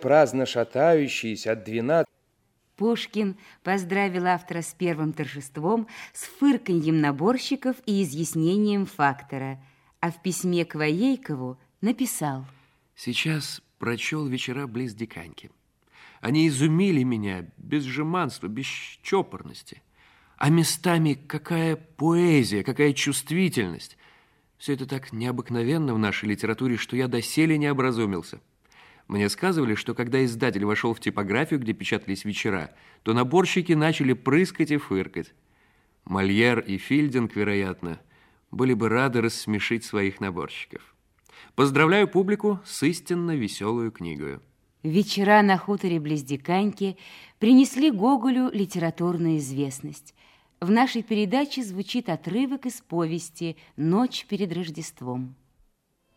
праздно шатающиеся от 12. Пушкин поздравил автора с первым торжеством, с фырканьем наборщиков и изъяснением фактора, а в письме к Воейкову написал: «Сейчас прочел вечера близ Диканьки. Они изумили меня без жеманства, без чопорности. А местами какая поэзия, какая чувствительность. Все это так необыкновенно в нашей литературе, что я доселе не образумился. Мне сказывали, что когда издатель вошел в типографию, где печатались вечера, то наборщики начали прыскать и фыркать. Мольер и Филдинг, вероятно, были бы рады рассмешить своих наборщиков. Поздравляю публику с истинно веселую книгою». Вечера на хуторе близ Диканьки принесли Гоголю литературную известность. В нашей передаче звучит отрывок из повести «Ночь перед Рождеством».